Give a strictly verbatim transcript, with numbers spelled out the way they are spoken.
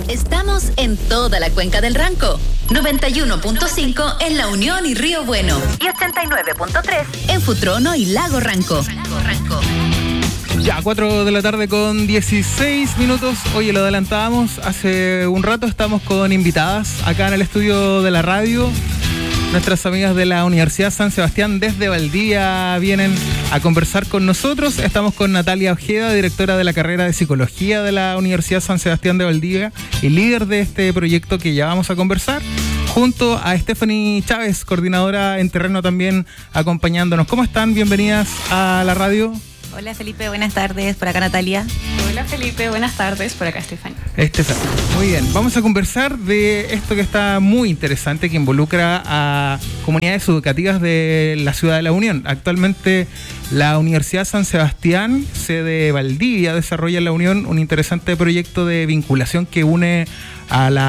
Estamos en toda la cuenca del Ranco. noventa y uno punto cinco en La Unión y Río Bueno. Y ochenta y nueve punto tres en Futrono y Lago Ranco. Ranco, Ranco. Ya, cuatro de la tarde con dieciséis minutos. Oye, lo adelantábamos hace un rato. Estamos con invitadas acá en el estudio de la radio. Nuestras amigas de la Universidad San Sebastián desde Valdivia vienen a conversar con nosotros. Estamos con Natalia Ojeda, directora de la carrera de Psicología de la Universidad San Sebastián de Valdivia y líder de este proyecto que ya vamos a conversar, junto a Stephanie Chávez, coordinadora en terreno también acompañándonos. ¿Cómo están? Bienvenidas a la radio. Hola Felipe, buenas tardes. Por acá Natalia. Hola Felipe, buenas tardes. Por acá Estefania. Estefania. Muy bien, vamos a conversar de esto que está muy interesante, que involucra a comunidades educativas de la ciudad de La Unión. Actualmente la Universidad San Sebastián, sede Valdivia, desarrolla en La Unión un interesante proyecto de vinculación que une a la